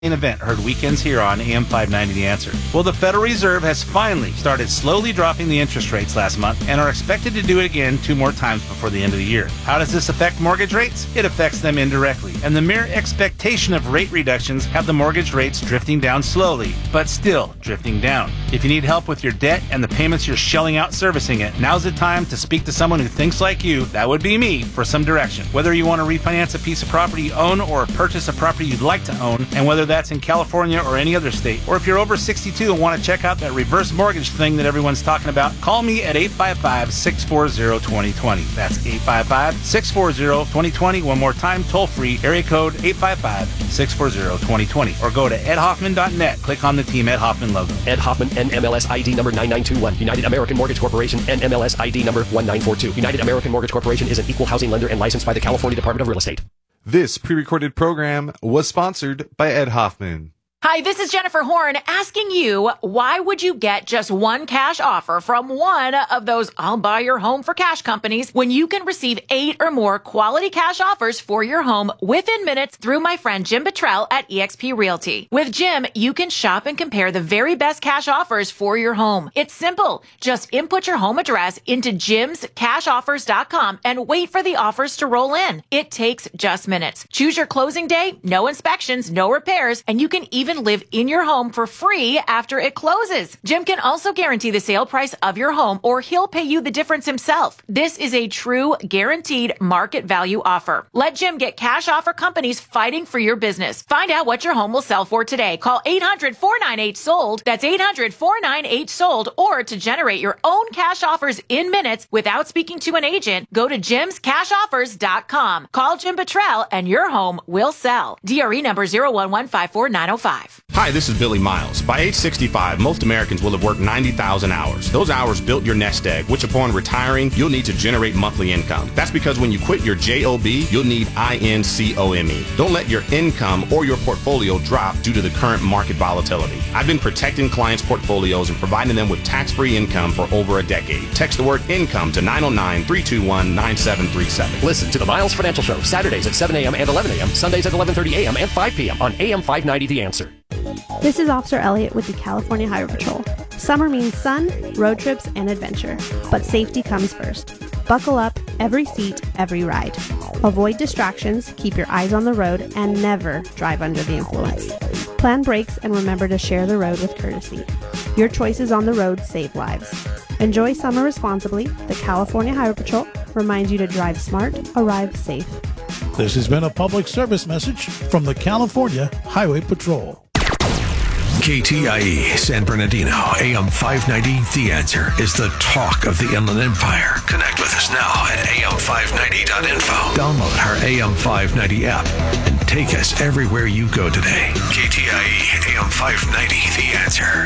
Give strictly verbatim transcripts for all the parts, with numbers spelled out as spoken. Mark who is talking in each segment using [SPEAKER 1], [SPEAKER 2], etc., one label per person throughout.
[SPEAKER 1] event heard weekends here on A M five ninety The Answer. Well, the Federal Reserve has finally started slowly dropping the interest rates last month and are expected to do it again two more times before the end of the year. How does this affect mortgage rates? It affects them indirectly, and the mere expectation of rate reductions have the mortgage rates drifting down slowly, but still drifting down. If you need help with your debt and the payments you're shelling out servicing it, now's the time to speak to someone who thinks like you, that would be me, for some direction. Whether you want to refinance a piece of property you own or purchase a property you'd like to own, and whether that's in California or any other state, or if you're over sixty-two and want to check out that reverse mortgage thing that everyone's talking about, call me at eight five five, six four zero, two zero two zero. That's eight five five, six four zero, two zero two zero. One more time, toll free, area code eight five five, six four zero, two zero two zero. Or go to ed hoffman dot net. Click on the Team Ed Hoffman logo.
[SPEAKER 2] Ed Hoffman, N M L S I D number nine nine two one. United American Mortgage Corporation, N M L S I D number one nine four two. United American Mortgage Corporation is an equal housing lender and licensed by the California Department of Real Estate.
[SPEAKER 3] This pre-recorded program was sponsored by Ed Hoffman.
[SPEAKER 4] Hi, this is Jennifer Horn asking you, why would you get just one cash offer from one of those I'll buy your home for cash companies when you can receive eight or more quality cash offers for your home within minutes through my friend Jim Bottrell at eXp Realty. With Jim, you can shop and compare the very best cash offers for your home. It's simple. Just input your home address into jims cash offers dot com and wait for the offers to roll in. It takes just minutes. Choose your closing day, no inspections, no repairs, and you can even live in your home for free after it closes. Jim can also guarantee the sale price of your home, or he'll pay you the difference himself. This is a true guaranteed market value offer. Let Jim get cash offer companies fighting for your business. Find out what your home will sell for today. Call eight hundred, four nine eight, sold. That's eight hundred, four nine eight, sold. Or to generate your own cash offers in minutes without speaking to an agent, go to jims cash offers dot com. Call Jim Bottrell and your home will sell. D R E number zero one one five four nine zero five.
[SPEAKER 5] Hi, this is Billy Miles. By age sixty-five, most Americans will have worked ninety thousand hours. Those hours built your nest egg, which upon retiring, you'll need to generate monthly income. That's because when you quit your job, you'll need income. Don't let your income or your portfolio drop due to the current market volatility. I've been protecting clients' portfolios and providing them with tax-free income for over a decade. Text the word income to nine oh nine, three two one, nine seven three seven.
[SPEAKER 2] Listen to the Miles Financial Show, Saturdays at seven a.m. and eleven a.m., Sundays at eleven thirty a.m. and five p.m. on A M five ninety The Answer.
[SPEAKER 6] This is Officer Elliott with the California Highway Patrol. Summer means sun, road trips, and adventure. But safety comes first. Buckle up, every seat, every ride. Avoid distractions, keep your eyes on the road, and never drive under the influence. Plan brakes and remember to share the road with courtesy. Your choices on the road save lives. Enjoy summer responsibly. The California Highway Patrol reminds you to drive smart, arrive safe.
[SPEAKER 7] This has been a public service message from the California Highway Patrol.
[SPEAKER 8] K T I E San Bernardino, A M five ninety, The Answer is the talk of the Inland Empire. Connect with us now at A M five ninety dot info. Download our A M five ninety app and take us everywhere you go today. K T I E, A M five ninety, The Answer.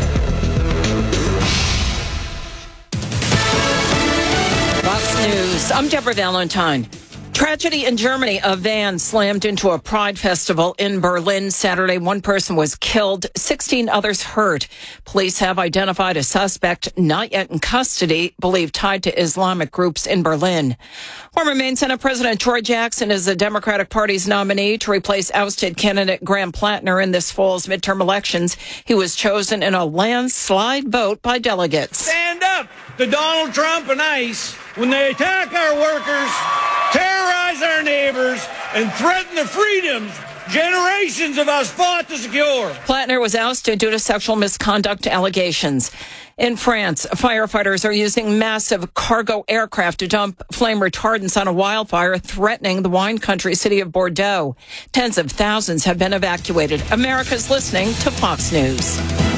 [SPEAKER 9] Fox News. I'm Deborah Valentine. Tragedy in Germany. A van slammed into a pride festival in Berlin Saturday. One person was killed, sixteen others hurt. Police have identified a suspect not yet in custody, believed tied to Islamic groups in Berlin. Former Maine Senate President Troy Jackson is the Democratic Party's nominee to replace ousted candidate Graham Plattner in this fall's midterm elections. He was chosen in a landslide vote by delegates.
[SPEAKER 10] Stand up to Donald Trump and ICE when they attack our workers, terrorize our neighbors, and threaten the freedoms generations of us fought to secure.
[SPEAKER 9] Plattner was ousted due to sexual misconduct allegations. In France, firefighters are using massive cargo aircraft to dump flame retardants on a wildfire threatening the wine country city of Bordeaux. Tens of thousands have been evacuated. America's listening to Fox News.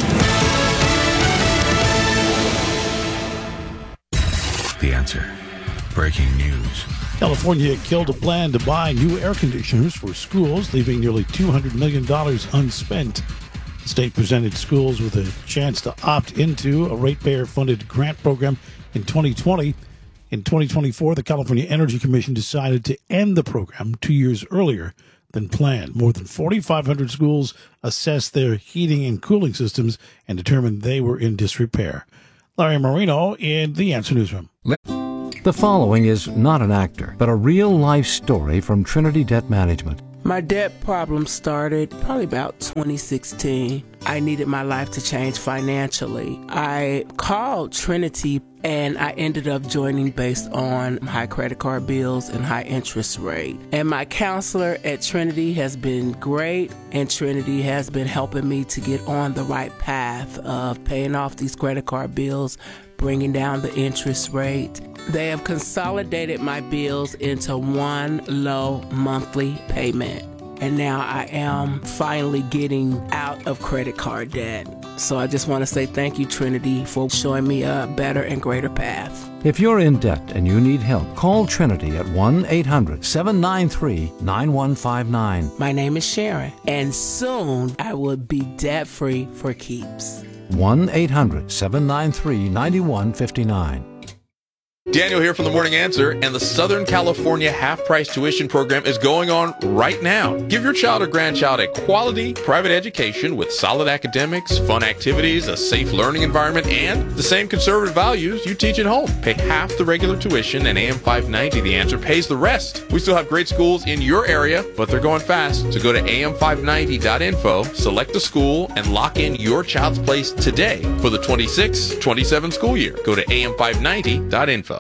[SPEAKER 8] The Answer. Breaking news.
[SPEAKER 7] California killed a plan to buy new air conditioners for schools, leaving nearly two hundred million dollars unspent. The state presented schools with a chance to opt into a ratepayer-funded grant program in twenty twenty. In twenty twenty-four, the California Energy Commission decided to end the program two years earlier than planned. More than forty-five hundred schools assessed their heating and cooling systems and determined they were in disrepair. Larry Marino in the Answer Newsroom.
[SPEAKER 11] The following is not an actor, but a real-life story from Trinity Debt Management. My debt problem started probably about twenty sixteen. I needed my life to change financially. I called Trinity and I ended up joining based on high credit card bills and high interest rate. And my counselor at Trinity has been great, and Trinity has been helping me to get on the right path of paying off these credit card bills, bringing down the interest rate. They have consolidated my bills into one low monthly payment. And now I am finally getting out of credit card debt. So I just want to say thank you, Trinity, for showing me a better and greater path.
[SPEAKER 12] If you're in debt and you need help, call Trinity at one eight hundred seven nine three nine one five nine.
[SPEAKER 11] My name is Sharon, and soon I will be debt-free for keeps.
[SPEAKER 12] one eight hundred seven nine three nine one five nine.
[SPEAKER 13] Daniel here from The Morning Answer, and the Southern California half-price tuition program is going on right now. Give your child or grandchild a quality private education with solid academics, fun activities, a safe learning environment, and the same conservative values you teach at home. Pay half the regular tuition, and A M five ninety The Answer pays the rest. We still have great schools in your area, but they're going fast, so go to A M five ninety dot info, select a school, and lock in your child's place today for the twenty-six twenty-seven school year. Go to A M five ninety dot info.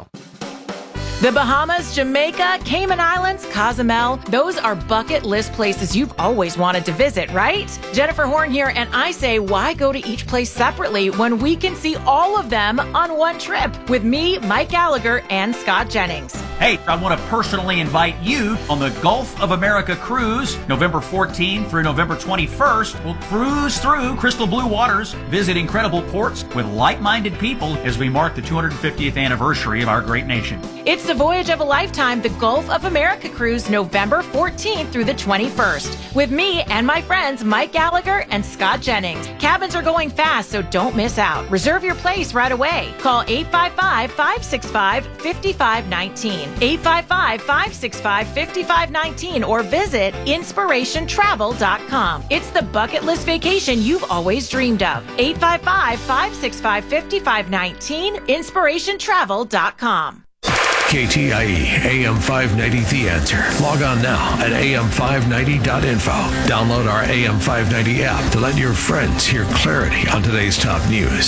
[SPEAKER 4] The Bahamas, Jamaica, Cayman Islands, Cozumel, those are bucket list places you've always wanted to visit, right? Jennifer Horn here, and I say, why go to each place separately when we can see all of them on one trip with me, Mike Gallagher, and Scott Jennings?
[SPEAKER 14] Hey, I want to personally invite you on the Gulf of America cruise, November fourteenth through November twenty-first. We'll cruise through crystal blue waters, visit incredible ports with like-minded people as we mark the two hundred fiftieth anniversary of our great nation.
[SPEAKER 4] It's the voyage of a lifetime, the Gulf of America cruise, November fourteenth through the twenty-first, with me and my friends Mike Gallagher and Scott Jennings. Cabins are going fast, so don't miss out. Reserve your place right away. Call eight five five, five six five, five five one nine, eight five five, five six five, five five one nine, or visit inspiration travel dot com. It's the bucket list vacation you've always dreamed of. eight five five, five six five, five five one nine, inspiration travel dot com.
[SPEAKER 8] K T I E A M five ninety The Answer. Log on now at A M five ninety dot info. Download our A M five ninety app to let your friends hear clarity on today's top news.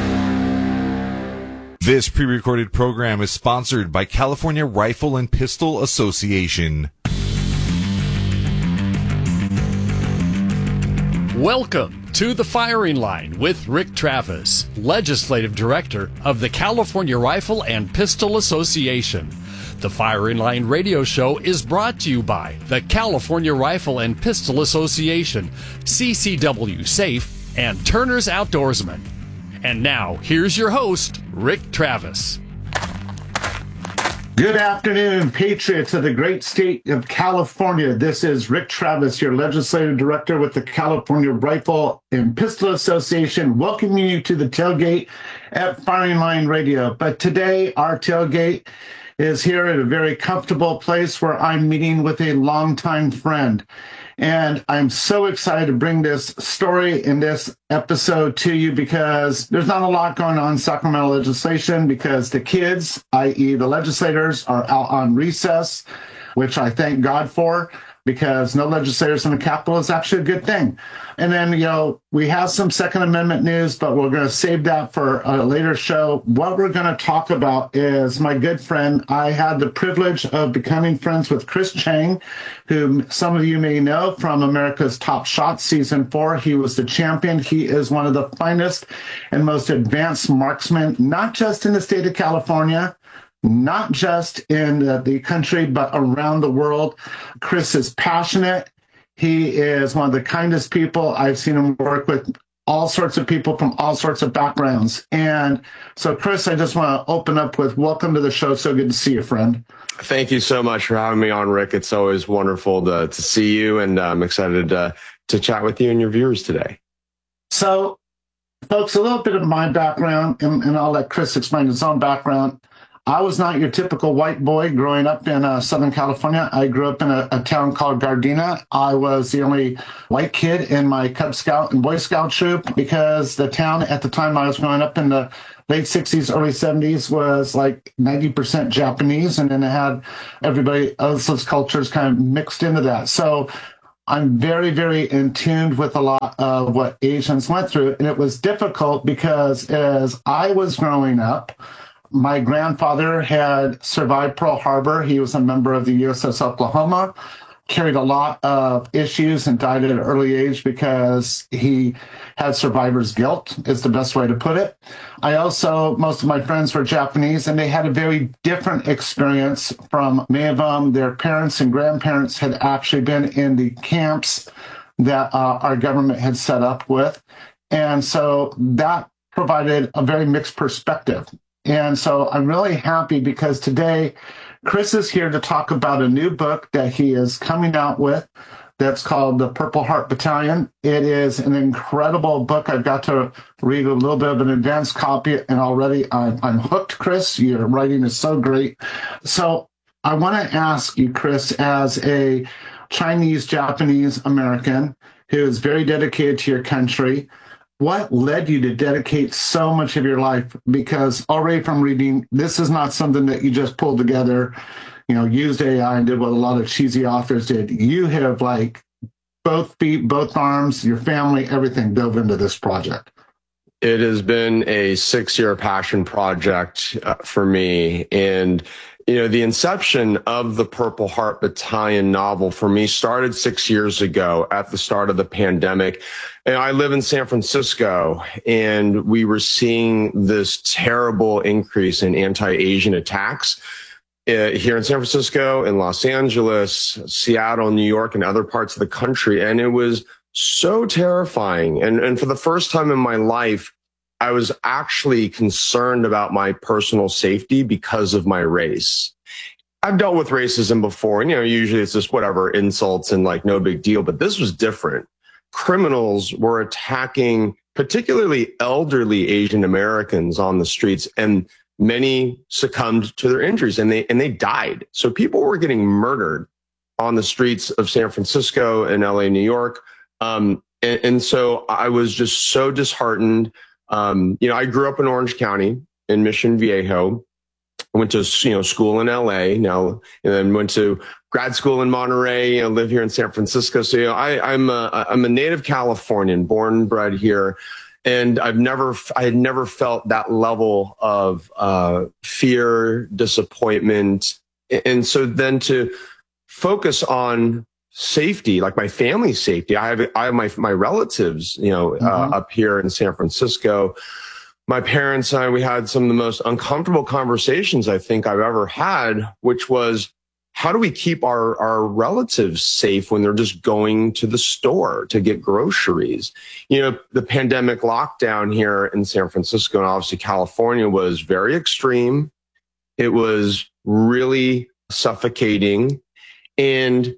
[SPEAKER 3] This pre-recorded program is sponsored by California Rifle and Pistol Association.
[SPEAKER 15] Welcome to The Firing Line with Rick Travis, Legislative Director of the California Rifle and Pistol Association. The Firing Line radio show is brought to you by the California Rifle and Pistol Association, C C W Safe, and Turner's Outdoorsman. And now, here's your host, Rick Travis.
[SPEAKER 16] Good afternoon, patriots of the great state of California. This is Rick Travis, your legislative director with the California Rifle and Pistol Association, welcoming you to the tailgate at Firing Line Radio. But today, our tailgate is here at a very comfortable place where I'm meeting with a longtime friend. And I'm so excited to bring this story in this episode to you because there's not a lot going on in Sacramento legislation because the kids, that is the legislators, are out on recess, which I thank God for, because no legislators in the Capitol is actually a good thing. And then, you know, we have some Second Amendment news, but we're going to save that for a later show. What we're going to talk about is my good friend. I had the privilege of becoming friends with Chris Chang, whom some of you may know from America's Top Shot Season four. He was the champion. He is one of the finest and most advanced marksmen, not just in the state of California, not just in the, the country, but around the world. Chris is passionate. He is one of the kindest people. I've seen him work with all sorts of people from all sorts of backgrounds. And so, Chris, I just want to open up with welcome to the show. So good to see you, friend.
[SPEAKER 17] Thank you so much for having me on, Rick. It's always wonderful to, to see you, and I'm excited to, to chat with you and your viewers today.
[SPEAKER 16] So, folks, a little bit of my background, and, and I'll let Chris explain his own background. I was not your typical white boy growing up in uh, Southern California. I grew up in a, a town called Gardena. I was the only white kid in my Cub Scout and Boy Scout troop because the town at the time I was growing up in the late sixties, early seventies was like ninety percent Japanese. And then it had everybody else's cultures kind of mixed into that. So I'm very, very in tune with a lot of what Asians went through. And it was difficult because as I was growing up, my grandfather had survived Pearl Harbor. He was a member of the U S S Oklahoma, carried a lot of issues and died at an early age because he had survivor's guilt, is the best way to put it. I also, most of my friends were Japanese, and they had a very different experience from many of them. Their parents and grandparents had actually been in the camps that uh, our government had set up with. And so that provided a very mixed perspective. And so I'm really happy because today Chris is here to talk about a new book that he is coming out with that's called The Purple Heart Battalion. It is an incredible book. I've got to read a little bit of an advanced copy, and already I'm, I'm hooked, Chris. Your writing is so great. So I want to ask you, Chris, as a Chinese-Japanese American who is very dedicated to your country, what led you to dedicate so much of your life? Because already from reading, this is not something that you just pulled together, you know, used A I and did what a lot of cheesy authors did. You have like both feet, both arms, your family, everything dove into this project.
[SPEAKER 17] It has been a six-year passion project uh, for me. And, you know, the inception of the Purple Heart Battalion novel for me started six years ago at the start of the pandemic. And I live in San Francisco, and we were seeing this terrible increase in anti-Asian attacks uh, here in San Francisco, in Los Angeles, Seattle, New York, and other parts of the country. And it was so terrifying. And, and for the first time in my life, I was actually concerned about my personal safety because of my race. I've dealt with racism before, and, you know, usually it's just whatever, insults and like no big deal, but this was different. Criminals were attacking particularly elderly Asian Americans on the streets, and many succumbed to their injuries and they, and they died. So people were getting murdered on the streets of San Francisco and L A, New York. Um, and, and so I was just so disheartened. Um, you know, I grew up in Orange County in Mission Viejo. I went to, you know, school in L A now, and then went to grad school in Monterey. You know, live here in San Francisco. So, you know, I, I'm a, I'm a native Californian, born and bred here. And I've never, I had never felt that level of uh, fear, disappointment. And so then to focus on safety, like my family's safety. I have, I have my, my relatives, you know, mm-hmm. uh, up here in San Francisco. My parents and I, we had some of the most uncomfortable conversations I think I've ever had, which was, how do we keep our, our relatives safe when they're just going to the store to get groceries? You know, the pandemic lockdown here in San Francisco and obviously California was very extreme. It was really suffocating. And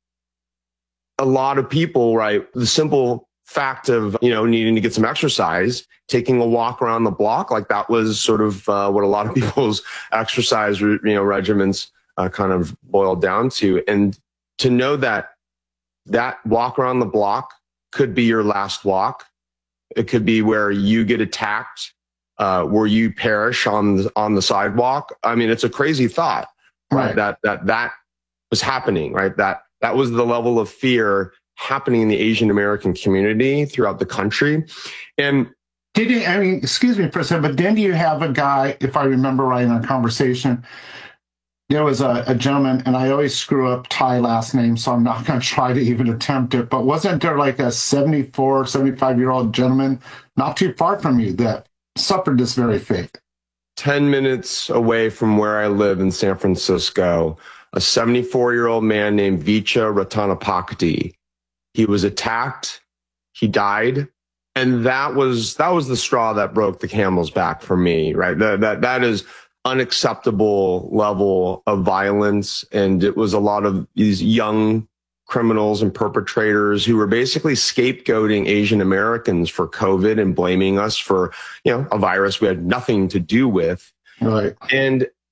[SPEAKER 17] a lot of people, right, the simple fact of, you know, needing to get some exercise, taking a walk around the block, like that was sort of uh, what a lot of people's exercise, you know, regimens uh, kind of boiled down to. And to know that that walk around the block could be your last walk. It could be where you get attacked, uh, where you perish on the, on the sidewalk. I mean, it's a crazy thought, right? right? That, that, that was happening, right? That, that was the level of fear happening in the Asian American community throughout the country. And
[SPEAKER 16] did you, I mean, excuse me for a second, but didn't you have a guy, if I remember right in our conversation, there was a, a gentleman, and I always screw up Thai last name, so I'm not going to try to even attempt it, but wasn't there like a seventy-four, seventy-five-year-old gentleman not too far from you that suffered this very fate?
[SPEAKER 17] ten minutes away from where I live in San Francisco, a seventy-four-year-old man named Vicha Ratanapakdi. He was attacked. He died. And that was that was the straw that broke the camel's back for me, right? That that that is unacceptable level of violence. And it was a lot of these young criminals and perpetrators who were basically scapegoating Asian Americans for COVID and blaming us for, you know, a virus we had nothing to do with.
[SPEAKER 16] Right.
[SPEAKER 17] And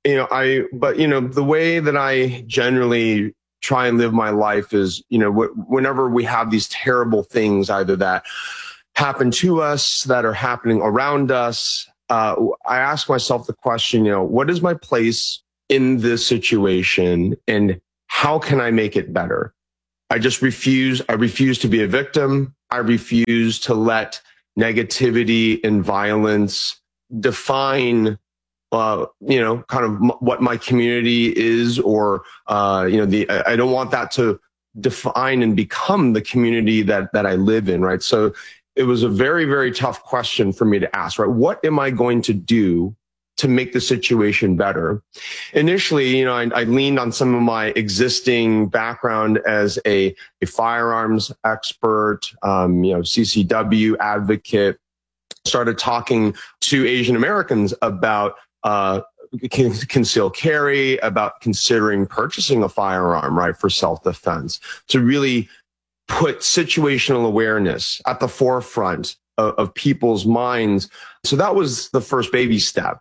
[SPEAKER 17] you know, I, but, you know, the way that I generally try and live my life is, you know, wh- whenever we have these terrible things, either that happen to us, that are happening around us, uh, I ask myself the question, you know, what is my place in this situation and how can I make it better? I just refuse. I refuse to be a victim. I refuse to let negativity and violence define, uh, you know, kind of m- what my community is, or, uh, you know, the, I don't want that to define and become the community that, that I live in. Right. So it was a very, very tough question for me to ask, right? What am I going to do to make the situation better? Initially, you know, I, I leaned on some of my existing background as a, a firearms expert, um, you know, C C W advocate, started talking to Asian Americans about uh, concealed carry, about considering purchasing a firearm, right, for self-defense, to really put situational awareness at the forefront of, of people's minds. So that was the first baby step.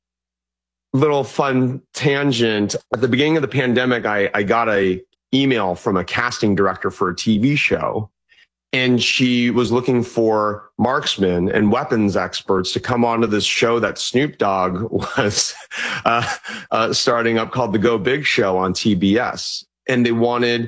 [SPEAKER 17] Little fun tangent. At the beginning of the pandemic, I, I got a email from a casting director for a T V show, and she was looking for marksmen and weapons experts to come onto this show that Snoop Dogg was uh, uh, starting up, called the Go Big Show on T B S. And they wanted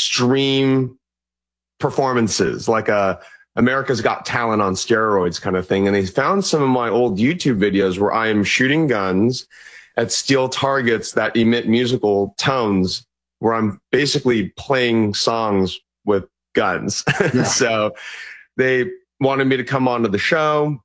[SPEAKER 17] extreme performances, like a America's Got Talent on steroids kind of thing. And they found some of my old YouTube videos where I am shooting guns at steel targets that emit musical tones, where I'm basically playing songs with guns. Yeah. So they wanted me to come onto the show,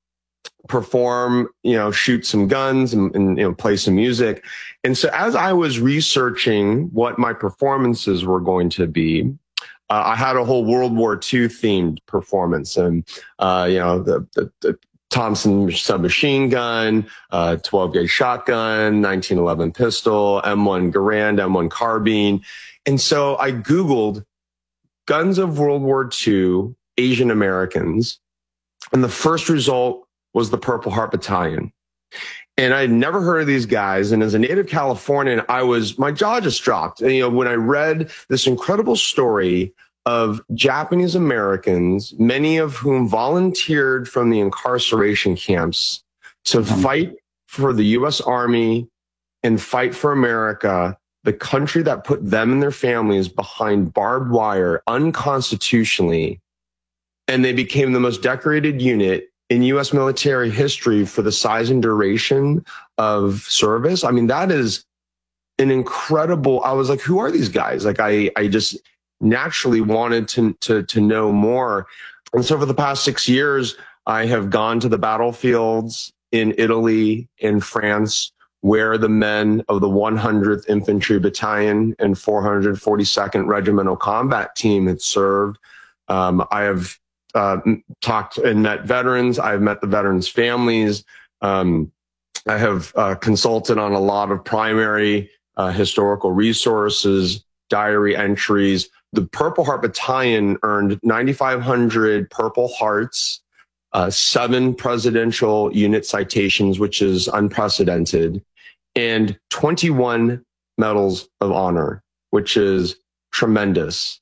[SPEAKER 17] perform, you know, shoot some guns and, and, you know, play some music. And so as I was researching what my performances were going to be, Uh, I had a whole World War Two themed performance, and, uh, you know, the, the, the Thompson submachine gun, uh, twelve gauge shotgun, nineteen eleven pistol, M one Garand, M one carbine. And so I Googled guns of World War Two, Asian Americans. And the first result was the Purple Heart Battalion. And I had never heard of these guys. And as a native Californian, I was, my jaw just dropped. And, you know, when I read this incredible story of Japanese Americans, many of whom volunteered from the incarceration camps to fight for the U S Army and fight for America, the country that put them and their families behind barbed wire unconstitutionally. And they became the most decorated unit in U S military history for the size and duration of service. I mean, that is an incredible, I was like, who are these guys? Like, I, I just naturally wanted to, to, to know more. And so for the past six years, I have gone to the battlefields in Italy, in France, where the men of the one hundredth Infantry Battalion and four hundred forty-second Regimental Combat Team had served. Um, I have Uh, talked and met veterans. I've met the veterans' families. Um, I have uh, consulted on a lot of primary uh, historical resources, diary entries. The Purple Heart Battalion earned ninety-five hundred Purple Hearts, uh, seven presidential unit citations, which is unprecedented, and twenty-one medals of honor, which is tremendous.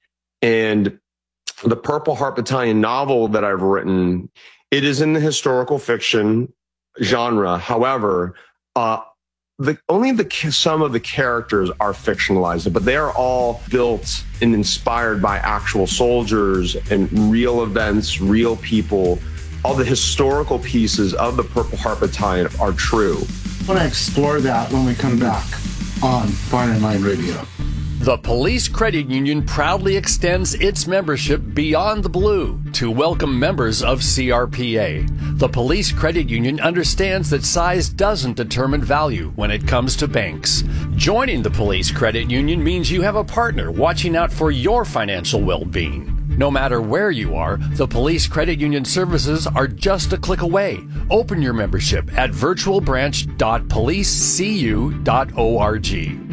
[SPEAKER 17] And the Purple Heart Battalion novel that I've written, it is in the historical fiction genre. However, uh, the, only the some of the characters are fictionalized, but they are all built and inspired by actual soldiers and real events, real people. All the historical pieces of the Purple Heart Battalion are true.
[SPEAKER 16] I want to explore that when we come back on Fine Line Radio.
[SPEAKER 15] The Police Credit Union proudly extends its membership beyond the blue to welcome members of C R P A. The Police Credit Union understands that size doesn't determine value when it comes to banks. Joining the Police Credit Union means you have a partner watching out for your financial well-being. No matter where you are, the Police Credit Union services are just a click away. Open your membership at virtual branch dot police c u dot org.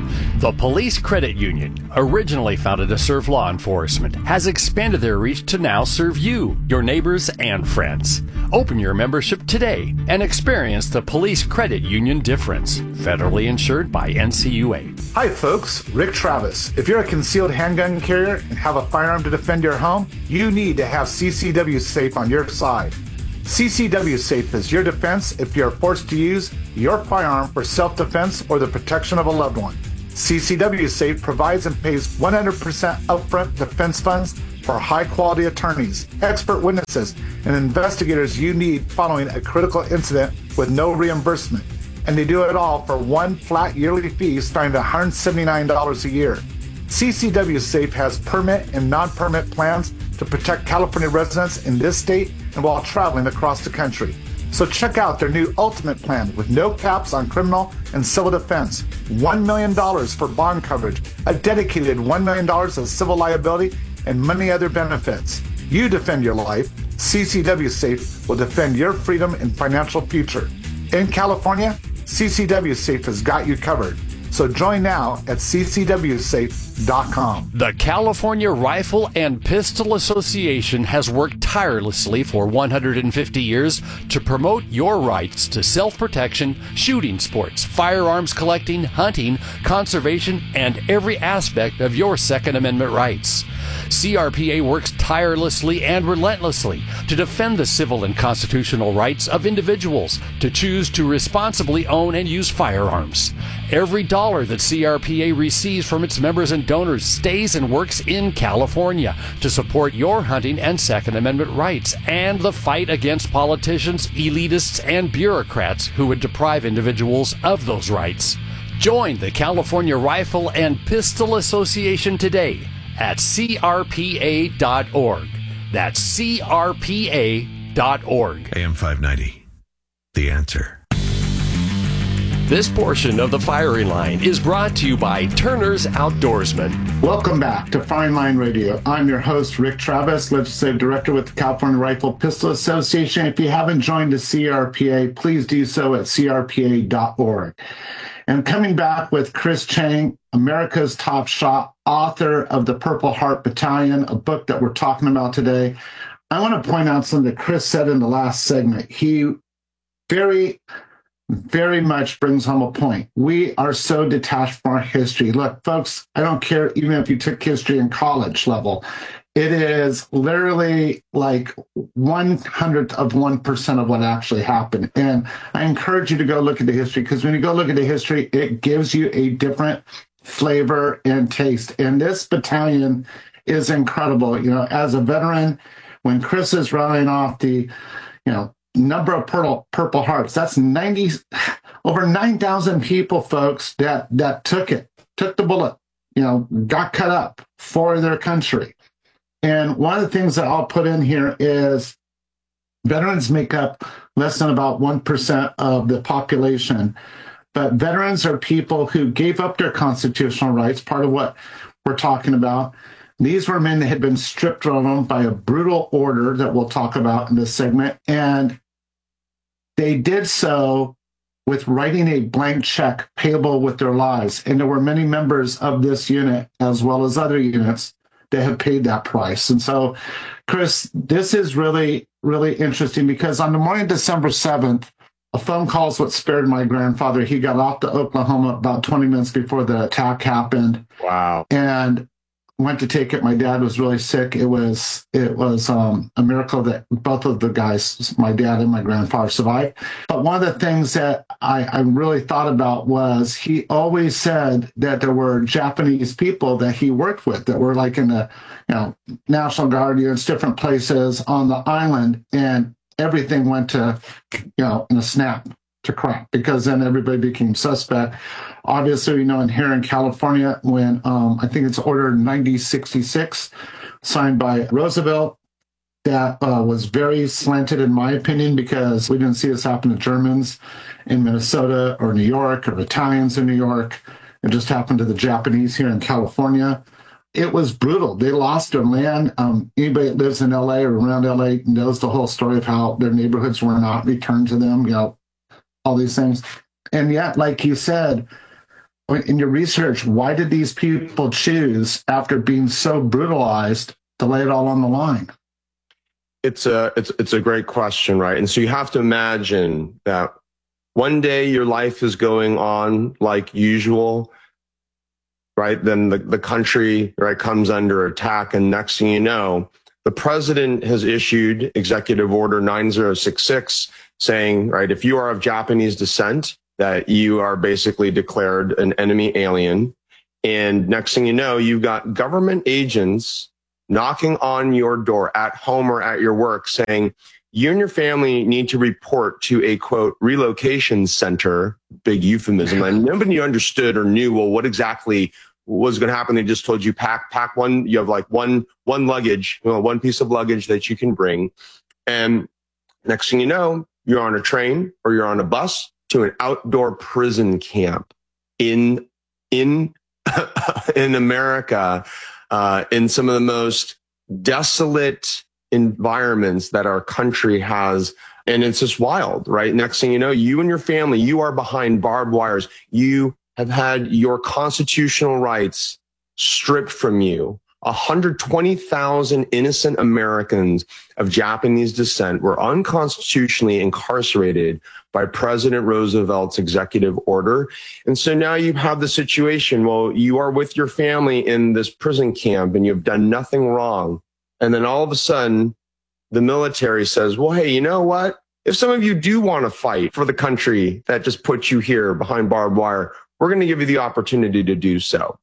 [SPEAKER 15] The Police Credit Union, originally founded to serve law enforcement, has expanded their reach to now serve you, your neighbors, and friends. Open your membership today and experience the Police Credit Union difference. Federally insured by N C U A.
[SPEAKER 18] Hi folks, Rick Travis. If you're a concealed handgun carrier and have a firearm to defend your home, you need to have C C W Safe on your side. C C W Safe is your defense if you're forced to use your firearm for self-defense or the protection of a loved one. C C W Safe provides and pays one hundred percent upfront defense funds for high-quality attorneys, expert witnesses, and investigators you need following a critical incident with no reimbursement. And they do it all for one flat yearly fee starting at one hundred seventy-nine dollars a year. C C W Safe has permit and non-permit plans to protect California residents in this state and while traveling across the country. So check out their new Ultimate Plan with no caps on criminal and civil defense, one million dollars for bond coverage, a dedicated one million dollars of civil liability, and many other benefits. You defend your life, C C W Safe will defend your freedom and financial future. In California, C C W Safe has got you covered. So join now at C C W safe dot com.
[SPEAKER 15] The California Rifle and Pistol Association has worked tirelessly for one hundred fifty years to promote your rights to self-protection, shooting sports, firearms collecting, hunting, conservation, and every aspect of your Second Amendment rights. C R P A works tirelessly and relentlessly to defend the civil and constitutional rights of individuals to choose to responsibly own and use firearms. Every dollar that C R P A receives from its members and donors stays and works in California to support your hunting and Second Amendment rights and the fight against politicians, elitists, and bureaucrats who would deprive individuals of those rights. Join the California Rifle and Pistol Association today at C R P A dot org. That's C R P A dot org.
[SPEAKER 8] A M five ninety, The Answer.
[SPEAKER 15] This portion of the Firing Line is brought to you by Turner's Outdoorsman.
[SPEAKER 16] Welcome back to Firing Line Radio. I'm your host, Rick Travis, Legislative Director with the California Rifle Pistol Association. If you haven't joined the C R P A, please do so at C R P A dot org. And coming back with Chris Chang, America's Top Shot, author of the Purple Heart Battalion, a book that we're talking about today. I want to point out something that Chris said in the last segment. He very, very much brings home a point. We are so detached from our history. Look, folks, I don't care even if you took history in college level. It is literally like one hundredth of one percent of what actually happened. And I encourage you to go look at the history, because when you go look at the history, it gives you a different flavor and taste. And this battalion is incredible. You know, as a veteran, when Chris is rallying off the, you know, number of purple, purple hearts, that's ninety, over nine thousand people, folks, that, that took it, took the bullet, you know, got cut up for their country. And one of the things that I'll put in here is veterans make up less than about one percent of the population. But veterans are people who gave up their constitutional rights, part of what we're talking about. These were men that had been stripped of them by a brutal order that we'll talk about in this segment. And they did so with writing a blank check payable with their lives. And there were many members of this unit, as well as other units, that have paid that price. And so, Chris, this is really, really interesting, because on the morning of December seventh, a phone call is what spared my grandfather. He got off to Oklahoma about twenty minutes before the attack happened.
[SPEAKER 17] Wow.
[SPEAKER 16] And went to take it. My dad was really sick. It was it was um, a miracle that both of the guys, my dad and my grandfather, survived. But one of the things that I, I really thought about was he always said that there were Japanese people that he worked with that were like in the, you know, National Guard units, different places on the island, and everything went to, you know, in a snap to crap, because then everybody became suspect. Obviously, you know, in here in California, when um, I think it's Order ninety sixty-six, signed by Roosevelt, that uh, was very slanted, in my opinion, because we didn't see this happen to Germans in Minnesota or New York, or Italians in New York. It just happened to the Japanese here in California. It was brutal. They lost their land. Um, anybody that lives in L A or around L A knows the whole story of how their neighborhoods were not returned to them, you know, all these things. And yet, like you said, in your research, why did these people choose, after being so brutalized, to lay it all on the line?
[SPEAKER 17] It's a it's it's a great question, right? And so you have to imagine that one day your life is going on like usual, right? Then the, the country, right, comes under attack, and next thing you know, the president has issued Executive Order nine zero six six saying, right, if you are of Japanese descent, that you are basically declared an enemy alien. And next thing you know, you've got government agents knocking on your door at home or at your work saying, you and your family need to report to a, quote, relocation center, big euphemism. And nobody understood or knew, well, what exactly was going to happen. They just told you, pack, pack one, you have like one, one luggage, you know, one piece of luggage that you can bring. And next thing you know, you're on a train or you're on a bus to an outdoor prison camp in, in, in America, uh, in some of the most desolate environments that our country has. And it's just wild, right? Next thing you know, you and your family, you are behind barbed wires. You have had your constitutional rights stripped from you. one hundred twenty thousand innocent Americans of Japanese descent were unconstitutionally incarcerated by President Roosevelt's executive order. And so now you have the situation, well, you are with your family in this prison camp and you've done nothing wrong. And then all of a sudden, the military says, well, hey, you know what? If some of you do want to fight for the country that just put you here behind barbed wire, we're going to give you the opportunity to do so.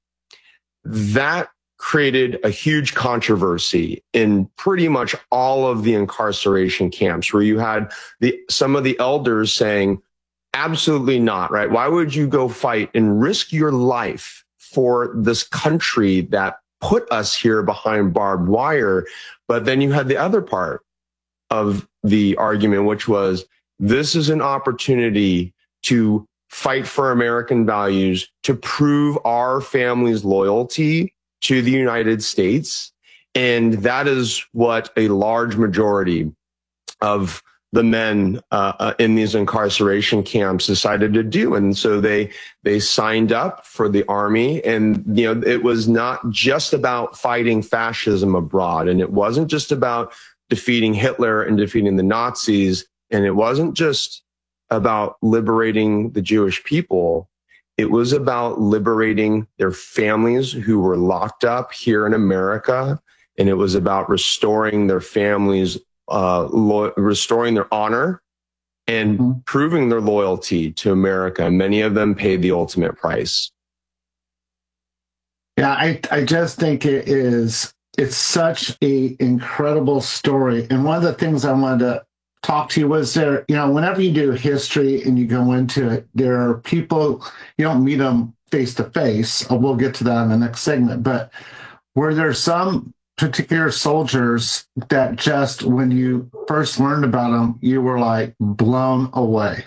[SPEAKER 17] That created a huge controversy in pretty much all of the incarceration camps, where you had the some of the elders saying, absolutely not, right? Why would you go fight and risk your life for this country that put us here behind barbed wire? But then you had the other part of the argument, which was, this is an opportunity to fight for American values, to prove our family's loyalty to the United States. And that is what a large majority of the men uh, uh, in these incarceration camps decided to do. And so they they signed up for the army. And, you know, it was not just about fighting fascism abroad. And it wasn't just about defeating Hitler and defeating the Nazis. And it wasn't just about liberating the Jewish people. It was about liberating their families who were locked up here in America. And it was about restoring their families, uh, lo- restoring their honor and mm-hmm. proving their loyalty to America. Many of them paid the ultimate price.
[SPEAKER 16] Yeah, I, I just think it is, it's such a incredible story. And one of the things I wanted to talk to you was there, you know, whenever you do history and you go into it, there are people, you don't meet them face to face. We'll get to that in the next segment. But were there some particular soldiers that just, when you first learned about them, you were like blown away?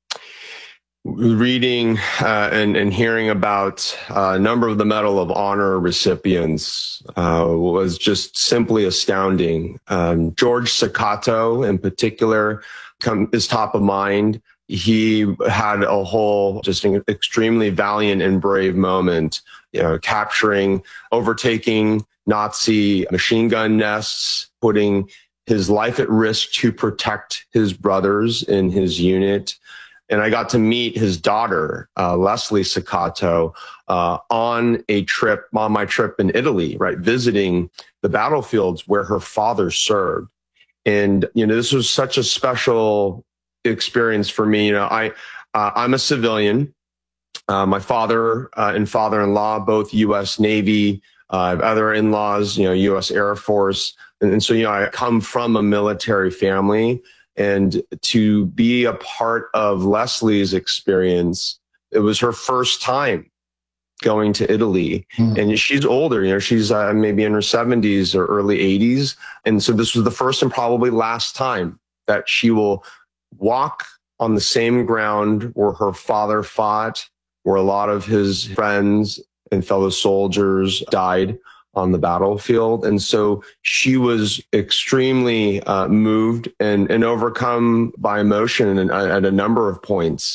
[SPEAKER 17] Reading uh, and, and hearing about uh, a number of the Medal of Honor recipients uh, was just simply astounding. Um, George Sakato, in particular, come, is top of mind. He had a whole just an extremely valiant and brave moment, you know, capturing, overtaking Nazi machine gun nests, putting his life at risk to protect his brothers in his unit. And I got to meet his daughter, uh, Leslie Sakato, uh, on a trip, on my trip in Italy, right, visiting the battlefields where her father served. And, you know, this was such a special experience for me. You know, I, uh, I'm a civilian. Uh, my father uh, and father-in-law, both U S Navy, uh, I have other in-laws, you know, U S Air Force. And, and so, you know, I come from a military family. And to be a part of Leslie's experience, it was her first time going to Italy. Mm. And she's older, you know, she's uh, maybe in her seventies or early eighties. And so this was the first and probably last time that she will walk on the same ground where her father fought, where a lot of his friends and fellow soldiers died on the battlefield. And so she was extremely uh, moved and, and overcome by emotion and, uh, at a number of points.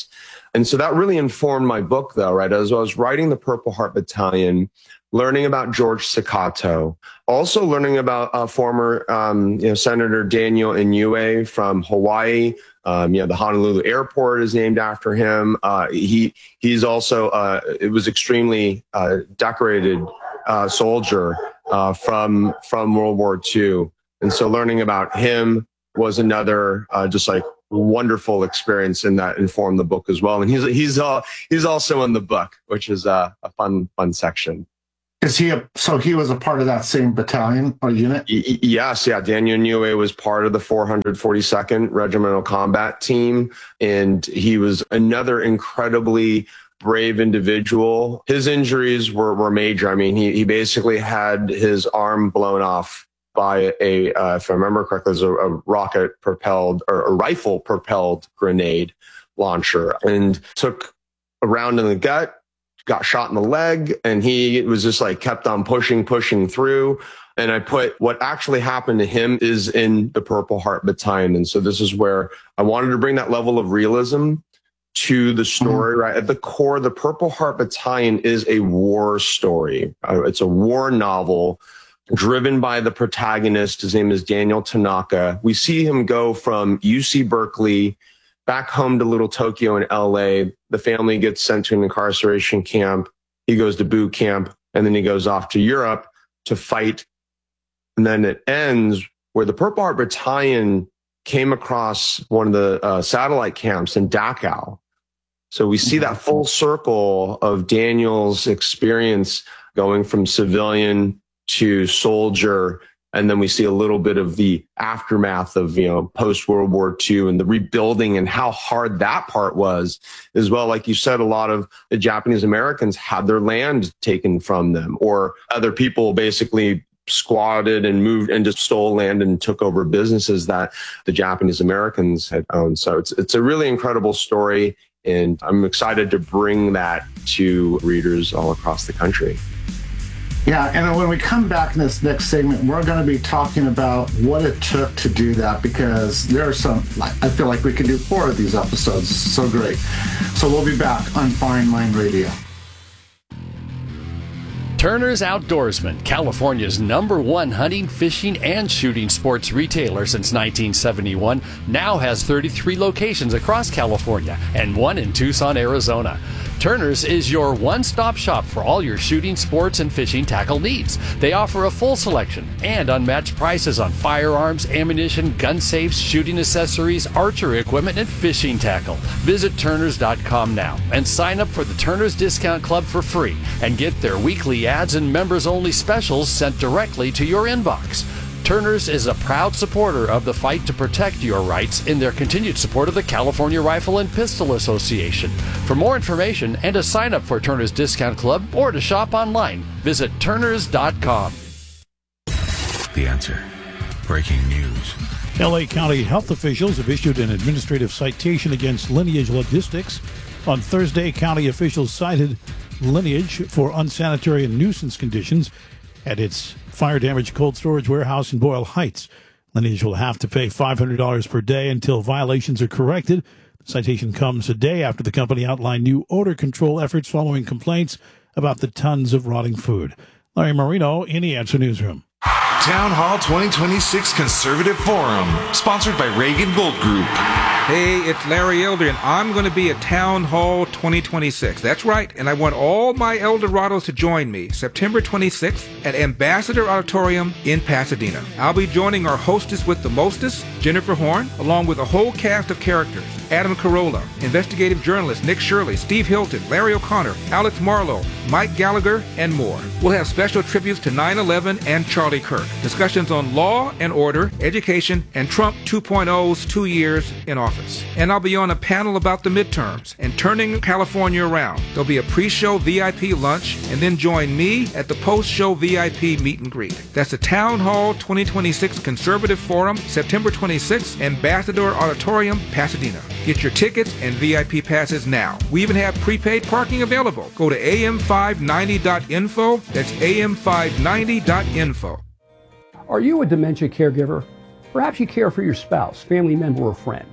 [SPEAKER 17] And so that really informed my book, though, right? As I was writing the Purple Heart Battalion, learning about George Sakato, also learning about uh, former um, you know, Senator Daniel Inouye from Hawaii. Um, you know, the Honolulu airport is named after him. Uh, he he's also uh, it was extremely uh, decorated uh, soldier uh, from from World War Two, and so learning about him was another uh, just like wonderful experience, and that informed the book as well. And he's he's uh, he's also in the book, which is uh, a fun fun section.
[SPEAKER 16] Is he a, so he was a part of that same battalion or unit?
[SPEAKER 17] Y- yes, yeah. Daniel Inouye was part of the four hundred forty-second Regimental Combat Team, and he was another incredibly brave individual. His injuries were, were major. I mean, he, he basically had his arm blown off by a, uh, if I remember correctly, it was a, a rocket-propelled or a rifle-propelled grenade launcher, and took a round in the gut, got shot in the leg, and he was just like kept on pushing, pushing through. And I put what actually happened to him is in the Purple Heart Battalion. And so this is where I wanted to bring that level of realism to the story, right? At the core, the Purple Heart Battalion is a war story. Uh, it's a war novel driven by the protagonist. His name is Daniel Tanaka. We see him go from U C Berkeley back home to Little Tokyo in L A. The family gets sent to an incarceration camp. He goes to boot camp, and then he goes off to Europe to fight. And then it ends where the Purple Heart Battalion came across one of the uh, satellite camps in Dachau. So we see that full circle of Daniel's experience going from civilian to soldier. And then we see a little bit of the aftermath of, you know, post-World War Two and the rebuilding and how hard that part was as well. Like you said, a lot of the Japanese Americans had their land taken from them, or other people basically squatted and moved and just stole land and took over businesses that the Japanese Americans had owned. So it's it's a really incredible story, and I'm excited to bring that to readers all across the country.
[SPEAKER 16] Yeah, and when we come back in this next segment, we're going to be talking about what it took to do that, because there are some, I feel like we could do four of these episodes. It's so great. So we'll be back on Firing Line Radio.
[SPEAKER 15] Turner's Outdoorsman, California's number one hunting, fishing, and shooting sports retailer since nineteen seventy-one, now has thirty-three locations across California and one in Tucson, Arizona. Turner's is your one-stop shop for all your shooting, sports, and fishing tackle needs. They offer a full selection and unmatched prices on firearms, ammunition, gun safes, shooting accessories, archery equipment, and fishing tackle. Visit Turners dot com now and sign up for the Turner's Discount Club for free and get their weekly ads and members-only specials sent directly to your inbox. Turner's is a proud supporter of the fight to protect your rights in their continued support of the California Rifle and Pistol Association. For more information and to sign up for Turner's Discount Club or to shop online, visit Turners dot com.
[SPEAKER 8] The Answer. Breaking news.
[SPEAKER 7] L A County health officials have issued an administrative citation against Lineage Logistics. On Thursday, county officials cited Lineage for unsanitary and nuisance conditions at its fire-damaged cold storage warehouse in Boyle Heights. Lineage will have to pay five hundred dollars per day until violations are corrected. The citation comes a day after the company outlined new odor control efforts following complaints about the tons of rotting food. Larry Marino in the Answer Newsroom.
[SPEAKER 3] Town Hall twenty twenty-six Conservative Forum, sponsored by Reagan Gold Group.
[SPEAKER 19] Hey, it's Larry Elder, and I'm going to be at Town Hall twenty twenty-six. That's right, and I want all my Eldorados to join me September twenty-sixth at Ambassador Auditorium in Pasadena. I'll be joining our hostess with the mostest, Jennifer Horn, along with a whole cast of characters. Adam Carolla, investigative journalist Nick Shirley, Steve Hilton, Larry O'Connor, Alex Marlowe, Mike Gallagher, and more. We'll have special tributes to nine eleven and Charlie Kirk, discussions on law and order, education, and Trump two point oh's two years in office. And I'll be on a panel about the midterms and turning California around. There'll be a pre-show V I P lunch, and then join me at the post-show V I P meet and greet. That's the Town Hall twenty twenty-six Conservative Forum, September twenty-sixth, Ambassador Auditorium, Pasadena. Get your tickets and V I P passes now. We even have prepaid parking available. Go to A M five ninety dot info. That's A M five ninety dot info.
[SPEAKER 20] Are you a dementia caregiver? Perhaps you care for your spouse, family member, or friend.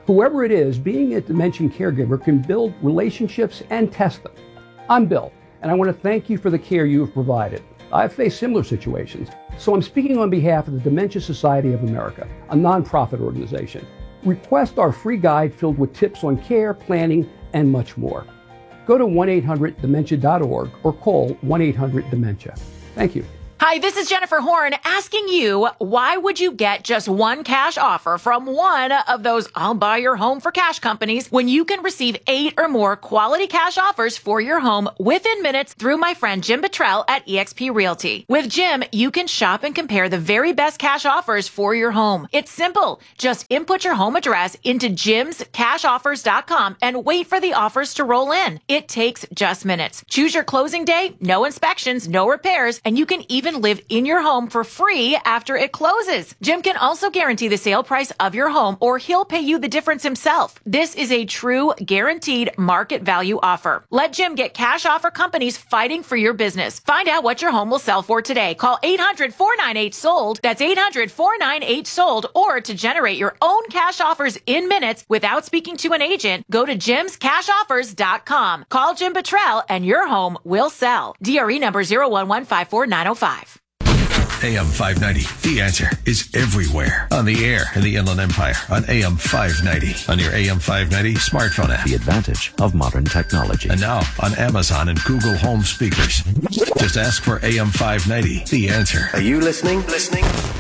[SPEAKER 20] Whoever it is, being a dementia caregiver can build relationships and test them. I'm Bill, and I want to thank you for the care you have provided. I've faced similar situations, so I'm speaking on behalf of the Dementia Society of America, a nonprofit organization. Request our free guide filled with tips on care, planning, and much more. Go to one eight hundred dementia dot org or call one eight hundred dementia. Thank you.
[SPEAKER 4] Hi, this is Jennifer Horn asking you, why would you get just one cash offer from one of those I'll buy your home for cash companies when you can receive eight or more quality cash offers for your home within minutes through my friend Jim Buttrell at eXp Realty. With Jim, you can shop and compare the very best cash offers for your home. It's simple. Just input your home address into jims cash offers dot com and wait for the offers to roll in. It takes just minutes. Choose your closing day, no inspections, no repairs, and you can even live in your home for free after it closes. Jim can also guarantee the sale price of your home, or he'll pay you the difference himself. This is a true guaranteed market value offer. Let Jim get cash offer companies fighting for your business. Find out what your home will sell for today. Call eight hundred, four nine eight, sold. That's eight hundred, four nine eight, sold. Or to generate your own cash offers in minutes without speaking to an agent, go to jims cash offers dot com. Call Jim Buttrell and your home will sell. D R E number zero one one five four nine zero five.
[SPEAKER 8] A M five ninety, The Answer, is everywhere. On the air in the Inland Empire, on A M five ninety, on your A M five ninety smartphone app.
[SPEAKER 12] The advantage of modern technology.
[SPEAKER 8] And now on Amazon and Google Home speakers. Just ask for A M five ninety, The Answer.
[SPEAKER 2] Are you listening? Listening?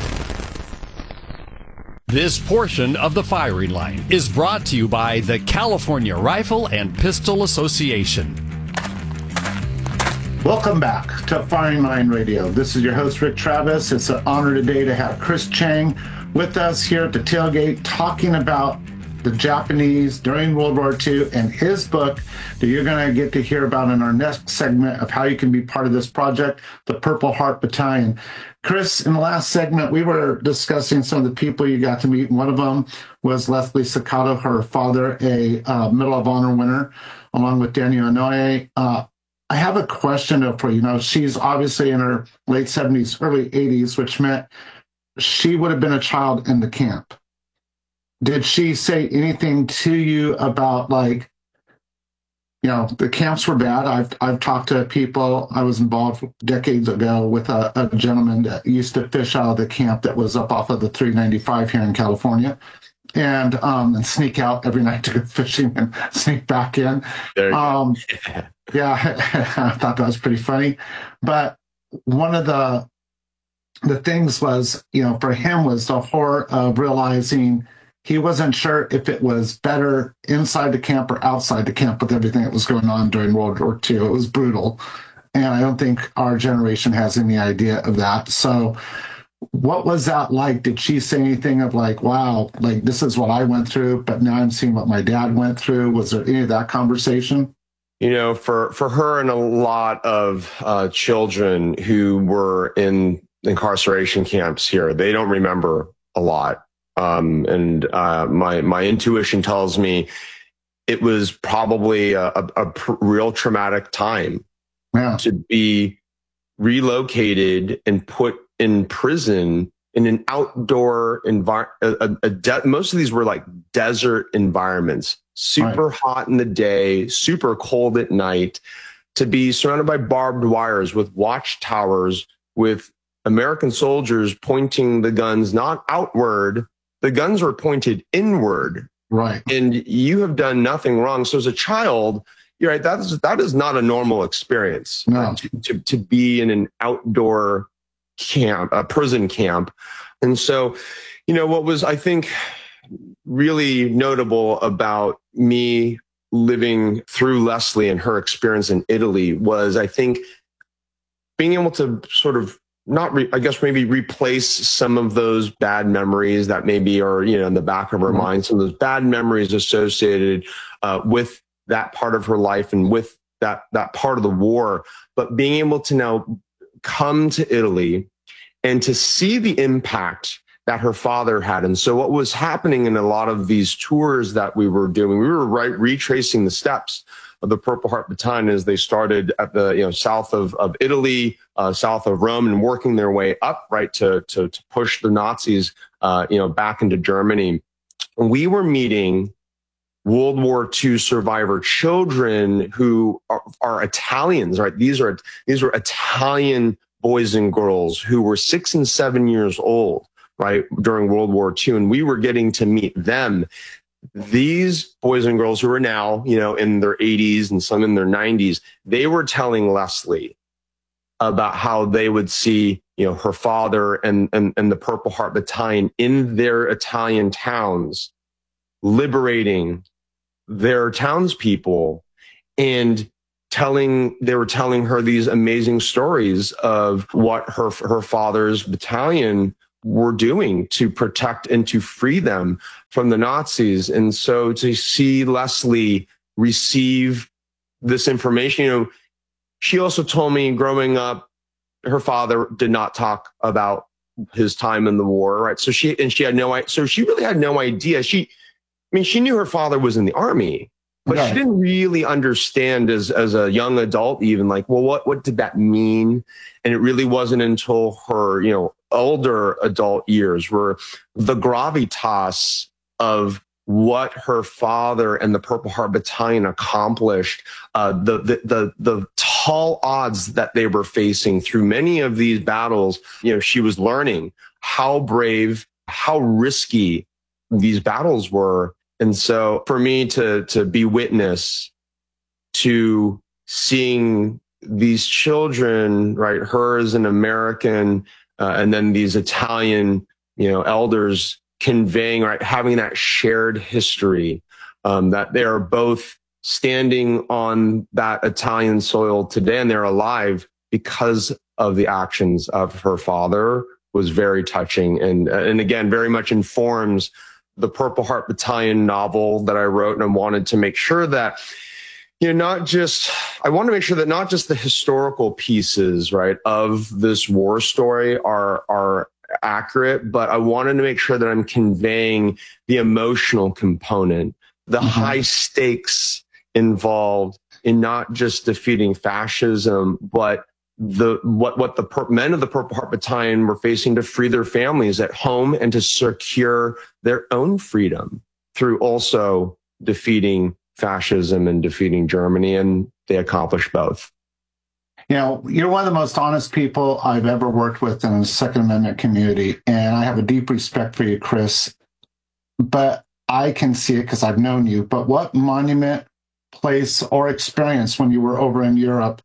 [SPEAKER 15] This portion of the firing line is brought to you by the California Rifle and Pistol Association.
[SPEAKER 16] Welcome back to Firing Line Radio. This is your host, Rick Travis. It's an honor today to have Chris Chang with us here at the tailgate talking about the Japanese during World War Two and his book that you're going to get to hear about in our next segment of how you can be part of this project, the Purple Heart Battalion. Chris, in the last segment, we were discussing some of the people you got to meet. One of them was Leslie Sacato, her father, a uh, Medal of Honor winner, along with Daniel Inouye. Uh, I have a question for you. You know, she's obviously in her late seventies, early eighties, which meant she would have been a child in the camp. Did she say anything to you about, like, you know, the camps were bad? I've I've talked to people. I was involved decades ago with a, a gentleman that used to fish out of the camp that was up off of the three ninety-five here in California, and um, and sneak out every night to go fishing and sneak back in.
[SPEAKER 17] There you
[SPEAKER 16] um,
[SPEAKER 17] go.
[SPEAKER 16] Yeah, I thought that was pretty funny. But one of the the things was, you know, for him was the horror of realizing he wasn't sure if it was better inside the camp or outside the camp with everything that was going on during World War Two. It was brutal. And I don't think our generation has any idea of that. So what was that like? Did she say anything of like, wow, like this is what I went through, but now I'm seeing what my dad went through? Was there any of that conversation?
[SPEAKER 17] You know, for, for her and a lot of uh, children who were in incarceration camps here, they don't remember a lot. Um, and uh, my my intuition tells me it was probably a, a, a pr- real traumatic time
[SPEAKER 16] yeah.
[SPEAKER 17] to be relocated and put in prison in an outdoor environment. A, a de- most of these were like desert environments. Super right. hot in the day, super cold at night, to be surrounded by barbed wires with watchtowers with American soldiers pointing the guns not outward. The guns were pointed inward.
[SPEAKER 16] Right.
[SPEAKER 17] And you have done nothing wrong. So as a child, you're right, that is, that is not a normal experience.
[SPEAKER 16] No.
[SPEAKER 17] uh, to, to, to be in an outdoor camp, a prison camp. And so, you know, what was, I think, really notable about me living through Leslie and her experience in Italy was, I think, being able to sort of not, re- I guess, maybe replace some of those bad memories that maybe are, you know, in the back of her mm-hmm. mind, some of those bad memories associated uh, with that part of her life and with that, that part of the war. But being able to now come to Italy and to see the impact that her father had. And so what was happening in a lot of these tours that we were doing, we were right retracing the steps of the Purple Heart Battalion as they started at the, you know, south of, of Italy, uh, south of Rome, and working their way up, right, to, to, to push the Nazis, uh, you know, back into Germany. We were meeting World War Two survivor children who are, are Italians, right? These are, these were Italian boys and girls who were six and seven years old, right, during World War Two. And we were getting to meet them. These boys and girls who are now, you know, in their eighties and some in their nineties, they were telling Leslie about how they would see, you know, her father and, and, and the Purple Heart Battalion in their Italian towns, liberating their townspeople, and telling, they were telling her these amazing stories of what her, her father's battalion were doing to protect and to free them from the Nazis. And so to see Leslie receive this information, you know, she also told me growing up, her father did not talk about his time in the war, right? So she, and she had no, so she really had no idea. She, I mean, she knew her father was in the army, but right. She didn't really understand as, as a young adult, even like, well, what, what did that mean? And it really wasn't until her, you know, older adult years where the gravitas of what her father and the Purple Heart Battalion accomplished, uh, the, the, the, the tall odds that they were facing through many of these battles, you know, she was learning how brave, how risky these battles were. And so for me to, to be witness to seeing these children, right, her as an American, uh, and then these Italian, you know, elders conveying, right, having that shared history, um, that they are both standing on that Italian soil today and they're alive because of the actions of her father, was very touching. And, and again, very much informs the Purple Heart Battalion novel that I wrote. And I wanted to make sure that, you know, not just, I want to make sure that not just the historical pieces, right, of this war story are, are accurate, but I wanted to make sure that I'm conveying the emotional component, the mm-hmm. high stakes involved in not just defeating fascism, but the what what the per- men of the Purple Heart Battalion were facing to free their families at home and to secure their own freedom through also defeating fascism and defeating Germany, and they accomplished both.
[SPEAKER 16] You know, you're one of the most honest people I've ever worked with in the Second Amendment community, and I have a deep respect for you, Chris. But I can see it because I've known you. But what monument, place, or experience when you were over in Europe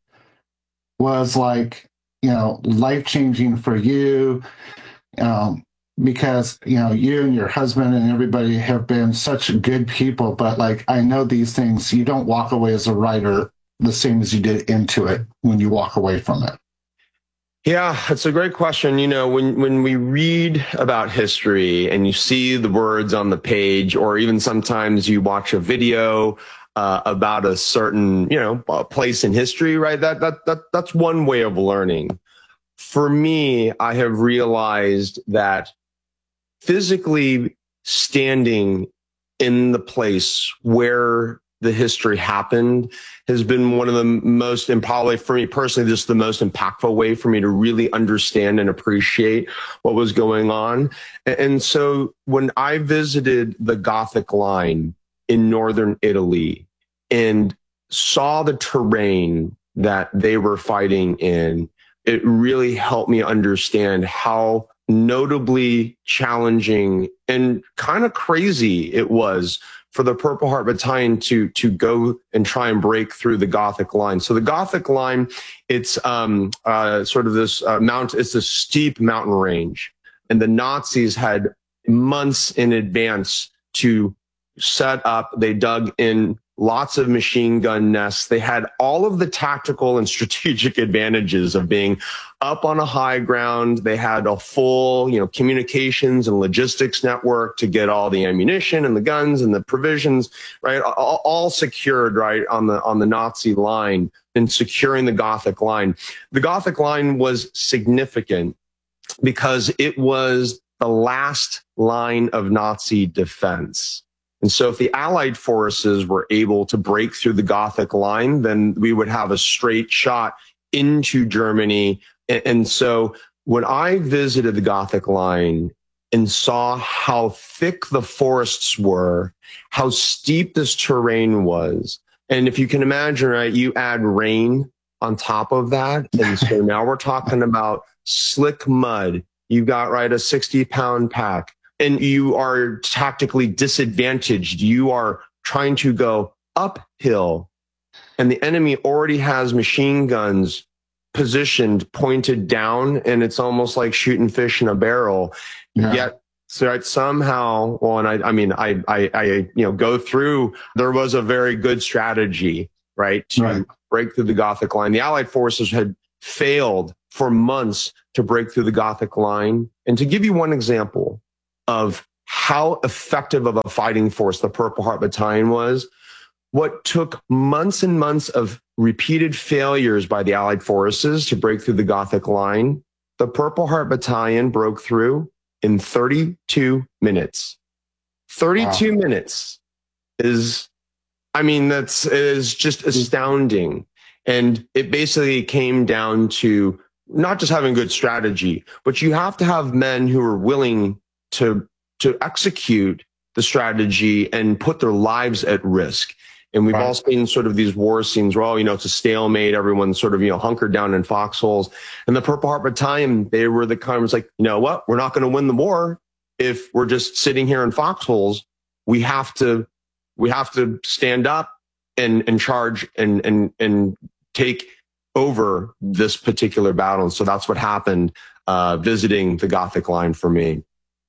[SPEAKER 16] was like, you know, life-changing for you? Um, because, you know, you and your husband and everybody have been such good people, but like, I know these things, you don't walk away as a writer the same as you did into it when you walk away from it.
[SPEAKER 17] Yeah, it's a great question. You know, when, when we read about history and you see the words on the page, or even sometimes you watch a video uh, about a certain, you know, place in history, right? That, that, that, that's one way of learning. For me, I have realized that physically standing in the place where the history happened has been one of the most, and probably for me personally, just the most impactful way for me to really understand and appreciate what was going on. And so when I visited the Gothic line in northern Italy and saw the terrain that they were fighting in, it really helped me understand how notably challenging and kind of crazy it was for the Purple Heart Battalion to, to go and try and break through the Gothic line. So the Gothic line, it's um, uh, sort of this uh, mount, it's a steep mountain range. And the Nazis had months in advance to set up. They dug in lots of machine gun nests. They had all of the tactical and strategic advantages of being up on a high ground. They had a full, you know, communications and logistics network to get all the ammunition and the guns and the provisions, right? All, all secured, right, on the, on the Nazi line and securing the Gothic line. The Gothic line was significant because it was the last line of Nazi defense. And so if the Allied forces were able to break through the Gothic line, then we would have a straight shot into Germany. And so when I visited the Gothic line and saw how thick the forests were, how steep this terrain was. And if you can imagine, right, you add rain on top of that. And so now we're talking about slick mud. You've got, right, a sixty pound pack, and you are tactically disadvantaged. You are trying to go uphill, and the enemy already has machine guns positioned, pointed down, and it's almost like shooting fish in a barrel. Yeah. Yet, so right, somehow, well, and I, I mean, I, I, I, you know, go through, there was a very good strategy, right, to right. break through the Gothic line. The Allied forces had failed for months to break through the Gothic line. And to give you one example of how effective of a fighting force the Purple Heart Battalion was, what took months and months of repeated failures by the Allied forces to break through the Gothic line, the Purple Heart Battalion broke through in thirty-two minutes. thirty-two wow. minutes is, I mean, that's is just astounding. And it basically came down to not just having good strategy, but you have to have men who are willing to, to execute the strategy and put their lives at risk. And we've right. all seen sort of these war scenes where, oh, you know, it's a stalemate. Everyone's sort of, you know, hunkered down in foxholes. And the Purple Heart Battalion, they were the kind of was like, you know what? We're not going to win the war if we're just sitting here in foxholes. We have to, we have to stand up and, and charge and, and, and take over this particular battle. And so that's what happened, uh, visiting the Gothic line for me.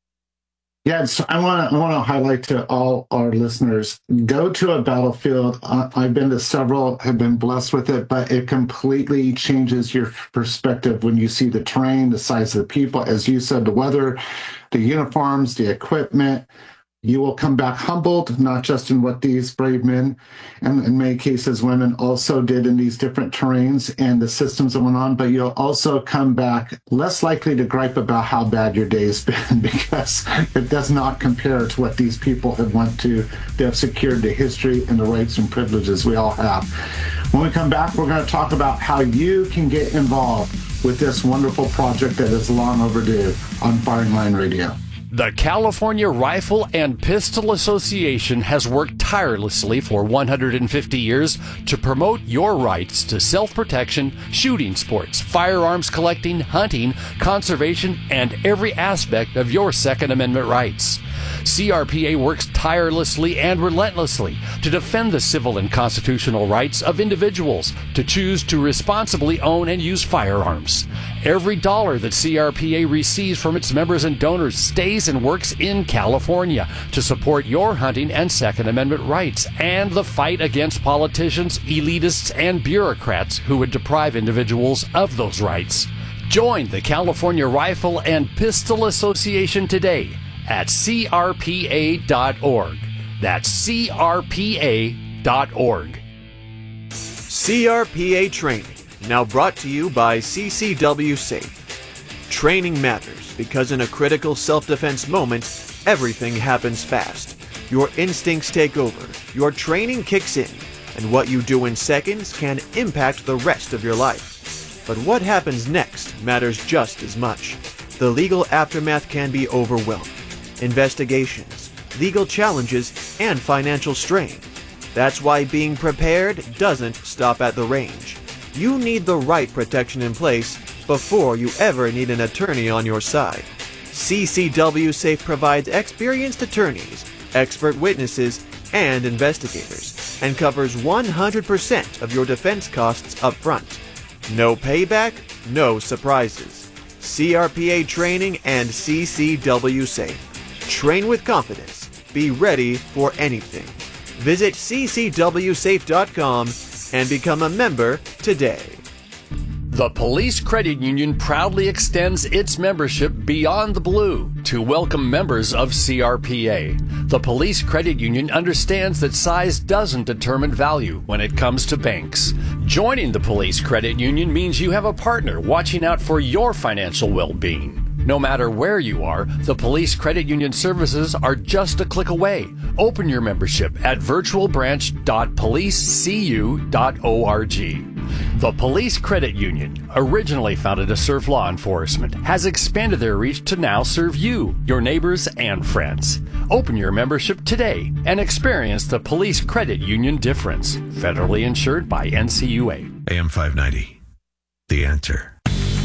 [SPEAKER 16] Yeah, so I want to I want to highlight to all our listeners, go to a battlefield. Uh, I've been to several, have been blessed with it, but it completely changes your perspective when you see the terrain, the size of the people, as you said, the weather, the uniforms, the equipment. You will come back humbled, not just in what these brave men, and in many cases women, also did in these different terrains and the systems that went on, but you'll also come back less likely to gripe about how bad your day's been, because it does not compare to what these people have went to. They have secured the history and the rights and privileges we all have. When we come back, we're going to talk about how you can get involved with this wonderful project that is long overdue on Firing Line Radio.
[SPEAKER 15] The California Rifle and Pistol Association has worked tirelessly for one hundred fifty years to promote your rights to self-protection, shooting sports, firearms collecting, hunting, conservation, and every aspect of your Second Amendment rights. C R P A works tirelessly and relentlessly to defend the civil and constitutional rights of individuals to choose to responsibly own and use firearms. Every dollar that C R P A receives from its members and donors stays and works in California to support your hunting and Second Amendment rights and the fight against politicians, elitists, and bureaucrats who would deprive individuals of those rights. Join the California Rifle and Pistol Association today at C R P A dot org. That's C R P A dot org.
[SPEAKER 21] C R P A Training, now brought to you by C C W Safe. Training matters because in a critical self-defense moment, everything happens fast. Your instincts take over, your training kicks in, and what you do in seconds can impact the rest of your life. But what happens next matters just as much. The legal aftermath can be overwhelming. Investigations, legal challenges, and financial strain. That's why being prepared doesn't stop at the range. You need the right protection in place before you ever need an attorney on your side. C C W Safe provides experienced attorneys, expert witnesses, and investigators, and covers one hundred percent of your defense costs up front. No payback, no surprises. C R P A Training and C C W Safe. Train with confidence. Be ready for anything. Visit C C W safe dot com and become a member today.
[SPEAKER 15] The Police Credit Union proudly extends its membership beyond the blue to welcome members of C R P A. The Police Credit Union understands that size doesn't determine value when it comes to banks. Joining the Police Credit Union means you have a partner watching out for your financial well-being. No matter where you are, the Police Credit Union services are just a click away. Open your membership at virtual branch dot police c u dot org. The Police Credit Union, originally founded to serve law enforcement, has expanded their reach to now serve you, your neighbors, and friends. Open your membership today and experience the Police Credit Union difference. Federally insured by N C U A.
[SPEAKER 8] A M five ninety, The Answer.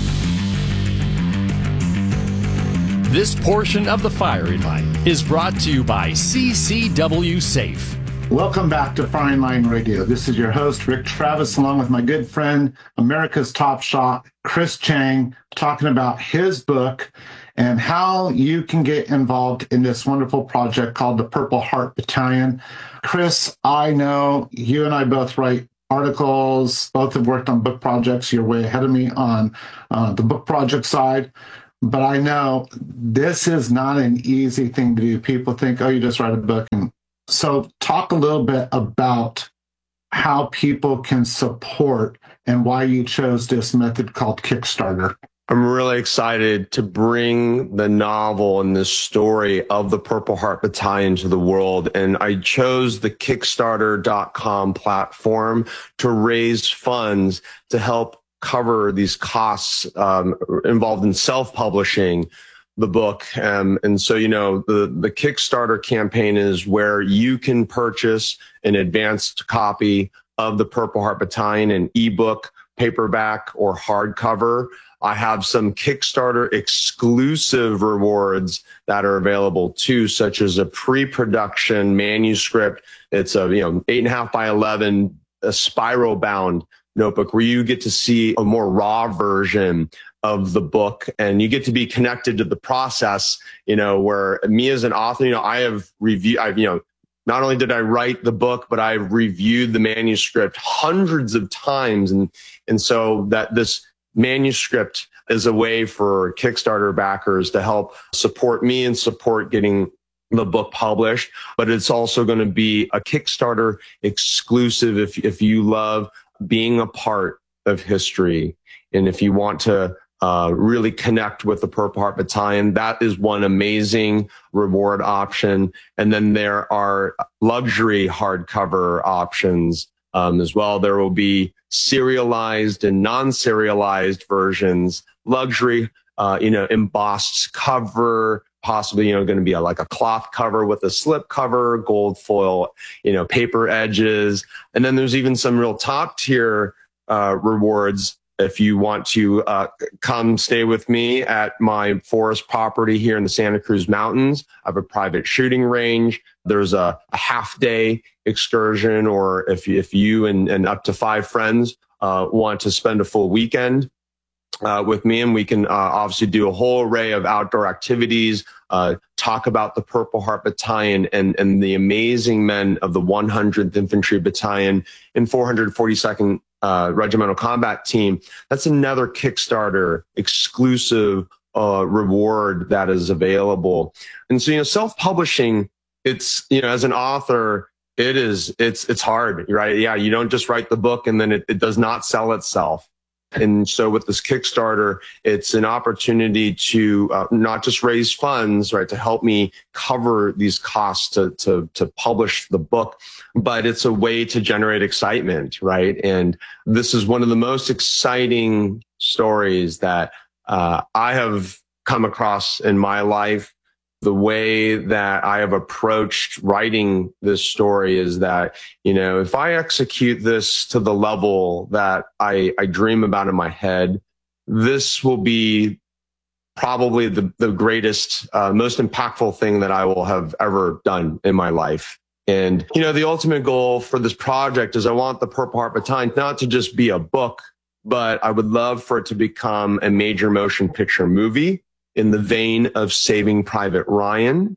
[SPEAKER 15] This portion of the Firing Line is brought to you by C C W Safe.
[SPEAKER 16] Welcome back to Firing Line Radio. This is your host, Rick Travis, along with my good friend, America's Top Shot, Chris Chang, talking about his book and how you can get involved in this wonderful project called the Purple Heart Battalion. Chris, I know you and I both write articles, both have worked on book projects. You're way ahead of me on uh, the book project side. But I know this is not an easy thing to do. People think, oh, you just write a book. And so talk a little bit about how people can support and why you chose this method called Kickstarter.
[SPEAKER 17] I'm really excited to bring the novel and this story of the Purple Heart Battalion to the world. And I chose the Kickstarter dot com platform to raise funds to help cover these costs um, involved in self-publishing the book. Um, and so, you know, the, the Kickstarter campaign is where you can purchase an advanced copy of the Purple Heart Battalion, an ebook, paperback, or hardcover. I have some Kickstarter exclusive rewards that are available too, such as a pre-production manuscript. It's a, you know, eight and a half by eleven, a spiral bound notebook where you get to see a more raw version of the book and you get to be connected to the process, you know, where me as an author, you know, I have reviewed, I've, you know, not only did I write the book, but I've reviewed the manuscript hundreds of times. And, and so that this manuscript is a way for Kickstarter backers to help support me and support getting the book published. But it's also going to be a Kickstarter exclusive if, if you love being a part of history. And if you want to uh, really connect with the Purple Heart Battalion, that is one amazing reward option. And then there are luxury hardcover options um, as well. There will be serialized and non-serialized versions, luxury, uh, you know, embossed cover, possibly, you know, going to be a, like a cloth cover with a slip cover, gold foil, you know, paper edges. And then there's even some real top tier uh, rewards. If you want to uh, come stay with me at my forest property here in the Santa Cruz Mountains, I have a private shooting range. There's a, a half day excursion, or if, if you and, and up to five friends uh, want to spend a full weekend Uh, with me, and we can uh, obviously do a whole array of outdoor activities, uh, talk about the Purple Heart Battalion and, and the amazing men of the one hundredth Infantry Battalion and four hundred forty-second uh, Regimental Combat Team. That's another Kickstarter exclusive uh, reward that is available. And so, you know, self-publishing, it's, you know, as an author, it is, it's, it's hard, right? Yeah. You don't just write the book and then it, it does not sell itself. And so with this Kickstarter, it's an opportunity to uh, not just raise funds, right, to help me cover these costs to, to, to publish the book, but it's a way to generate excitement, right? And this is one of the most exciting stories that uh, I have come across in my life. The way that I have approached writing this story is that, you know, if I execute this to the level that I, I dream about in my head, this will be probably the, the greatest, uh, most impactful thing that I will have ever done in my life. And, you know, the ultimate goal for this project is I want the Purple Heart Battalion not to just be a book, but I would love for it to become a major motion picture movie in the vein of Saving Private Ryan.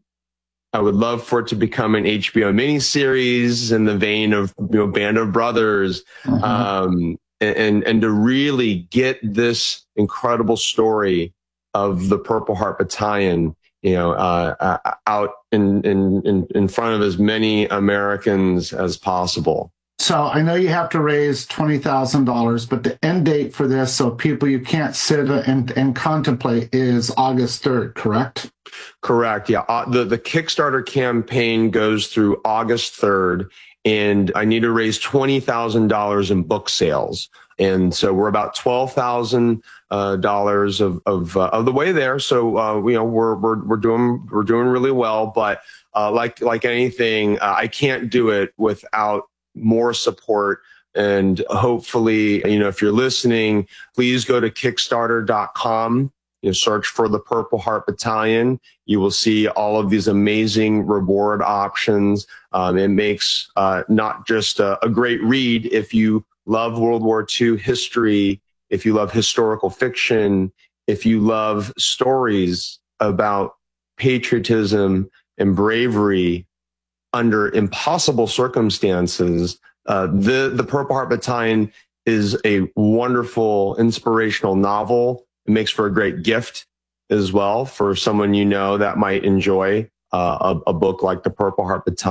[SPEAKER 17] I would love for it to become an H B O miniseries in the vein of, you know, Band of Brothers, mm-hmm. um, and, and to really get this incredible story of the Purple Heart Battalion, you know, uh, uh, out in, in, in, in front of as many Americans as possible.
[SPEAKER 16] So I know you have to raise twenty thousand dollars, but the end date for this, so people you can't sit and, and contemplate, is August third, correct?
[SPEAKER 17] Correct. Yeah. Uh, the, the Kickstarter campaign goes through August third, and I need to raise twenty thousand dollars in book sales. And so we're about twelve thousand dollars uh, of, of, uh, of the way there. So, uh, you know, we're, we're, we're doing, we're doing really well, but, uh, like, like anything, uh, I can't do it without more support. And hopefully, you know, if you're listening, please go to kickstarter dot com. You know, search for the Purple Heart Battalion. You will see all of these amazing reward options. Um, it makes uh, not just a, a great read if you love World War Two history, if you love historical fiction, if you love stories about patriotism and bravery under impossible circumstances. Uh, the, the Purple Heart Battalion is a wonderful, inspirational novel. It makes for a great gift as well for someone you know that might enjoy uh, a, a book like the Purple Heart Battalion.